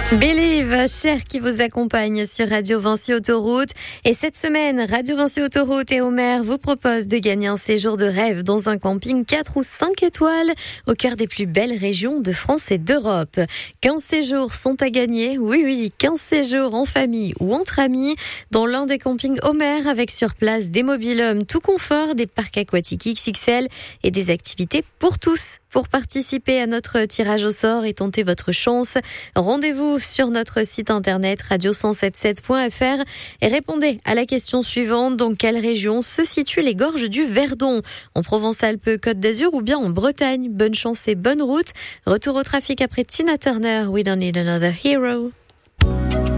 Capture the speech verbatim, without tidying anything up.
Believe, Cher qui vous accompagne sur Radio Vinci Autoroute. Et cette semaine, Radio Vinci Autoroute et Homer vous proposent de gagner un séjour de rêve dans un camping quatre ou cinq étoiles au cœur des plus belles régions de France et d'Europe. quinze séjours sont à gagner. Oui, oui, quinze séjours en famille ou entre amis dans l'un des campings Homer avec sur place des mobil-homes tout confort, des parcs aquatiques X X L et des activités pour tous. Pour participer à notre tirage au sort et tenter votre chance, rendez-vous sur notre site internet radio cent soixante-dix-sept point f r et répondez à la question suivante. Dans quelle région se situent les gorges du Verdon? En Provence-Alpes-Côte d'Azur ou bien en Bretagne? Bonne chance et bonne route. Retour au trafic après Tina Turner, We Don't Need Another Hero.